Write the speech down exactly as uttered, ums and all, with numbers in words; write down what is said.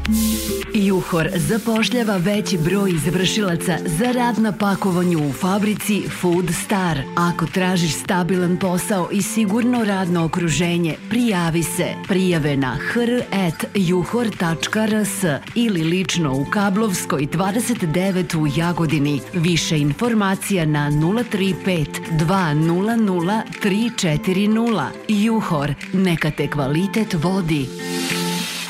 Juhor zapošljava veći broj izvršilaca za rad na pakovanju u fabrici Food Star. Ako tražiš stabilan posao i sigurno radno okruženje, prijavi se. Prijave na h r at juhor tačka r s ili lično u Kablovskoj dvadeset devet u Jagodini. Više informacija na nula tri pet dva nula nula tri četiri nula. Juhor, neka te kvalitet vodi.